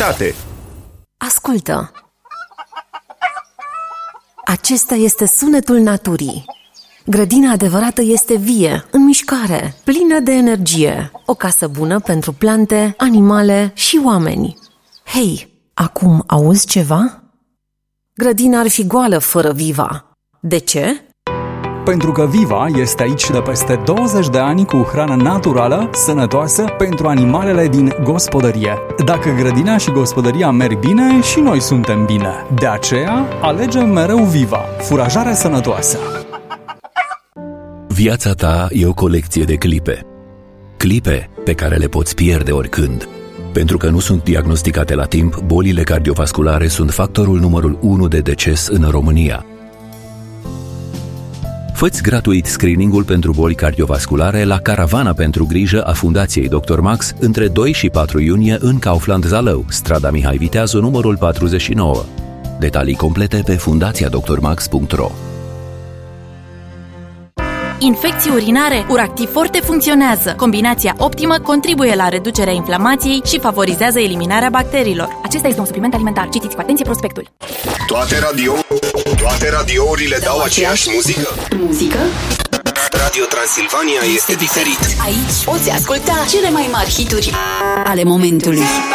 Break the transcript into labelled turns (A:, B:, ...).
A: sănătate.
B: Ascultă! Acesta este sunetul naturii. Grădina adevărată este vie, în mișcare, plină de energie. O casă bună pentru plante, animale și oameni. Hei, acum auzi ceva? Grădina ar fi goală fără Viva. De ce?
C: Pentru că Viva este aici de peste 20 de ani cu hrană naturală, sănătoasă pentru animalele din gospodărie. Dacă grădina și gospodăria merg bine, și noi suntem bine. De aceea, alegem mereu Viva, furajare sănătoasă.
D: Viața ta e o colecție de clipe. Clipe pe care le poți pierde oricând. Pentru că nu sunt diagnosticate la timp, bolile cardiovasculare sunt factorul numărul 1 de deces în România. Fă-ți gratuit screeningul pentru boli cardiovasculare la Caravana pentru grijă a Fundației Dr. Max între 2 și 4 iunie în Kaufland Zalău, strada Mihai Viteazu, numărul 49. Detalii complete pe fundațiadrmax.ro.
E: Infecții urinare, Uractiv Forte funcționează. Combinația optimă contribuie la reducerea inflamației și favorizează eliminarea bacteriilor. Acesta este un supliment alimentar. Citiți cu atenție prospectul.
A: Toate radiourile dau aceeași muzică?
F: Muzică?
A: Radio Transilvania este diferit.
F: Aici poți asculta cele mai mari hituri ale momentului.